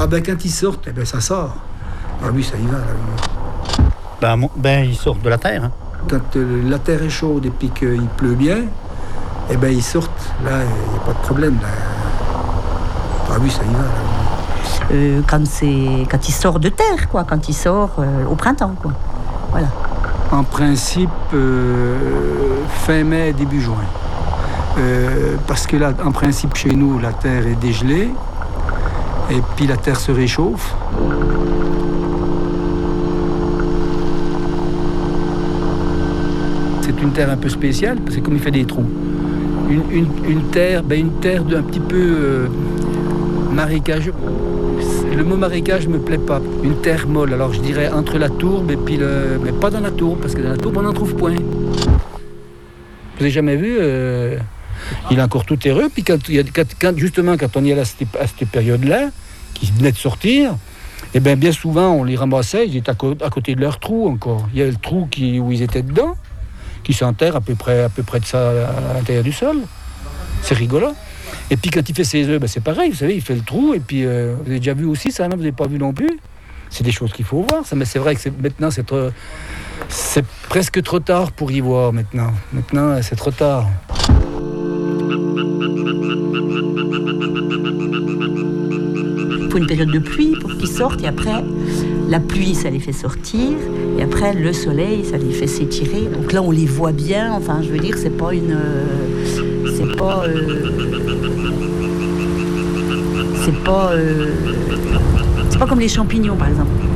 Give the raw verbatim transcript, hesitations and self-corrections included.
Ah ben quand ils sortent, eh ben ça sort. Ah oui, ça y va. Là. Ben, mon- ben ils sortent de la terre. Hein. Quand euh, la terre est chaude et puis qu'il pleut bien, eh ben ils sortent. Là, il n'y a pas de problème. Là. Ah oui, ça y va. Là. Euh, quand, c'est, quand il sort de terre, quoi, quand il sort euh, au printemps, quoi. Voilà. En principe, euh, fin mai, début juin. Euh, parce que là, en principe, chez nous, la terre est dégelée et puis la terre se réchauffe. C'est une terre un peu spéciale parce que comme il fait des trous. Une, une, une terre, ben une terre d'un petit peu euh, marécageux. Le mot marécage me plaît pas. Une terre molle, alors je dirais entre la tourbe et puis le... Mais pas dans la tourbe, parce que dans la tourbe, on n'en trouve point. Vous avez jamais vu euh... Il est encore tout terreux, puis quand, quand, quand, justement, quand on y est à cette, à cette période-là, qui venait de sortir, eh bien, bien souvent, on les ramassait, ils étaient à, co- à côté de leur trou encore. Il y a le trou qui, où ils étaient dedans, qui s'enterre à peu près, à peu près de ça à l'intérieur du sol. C'est rigolo. Et puis quand il fait ses œufs, ben c'est pareil, vous savez, il fait le trou, et puis euh, vous avez déjà vu aussi ça, non? Vous n'avez pas vu non plus? C'est des choses qu'il faut voir, ça, mais c'est vrai que c'est, maintenant, c'est, trop, c'est presque trop tard pour y voir maintenant. Maintenant, c'est trop tard. Il faut une période de pluie pour qu'ils sortent, et après, la pluie, ça les fait sortir, et après, le soleil, ça les fait s'étirer. Donc là, on les voit bien, enfin, je veux dire, c'est pas une... Euh, c'est pas... Euh, c'est pas... Euh, c'est pas comme les champignons, par exemple.